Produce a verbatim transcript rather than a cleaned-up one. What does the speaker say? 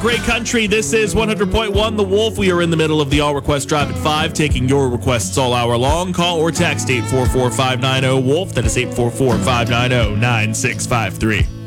Great country. This is one hundred point one The Wolf. We are in the middle of the All Request Drive at five, taking your requests all hour long. Call or text eight four four, five nine zero, WOLF. That is eight four four, five nine zero, nine six five three.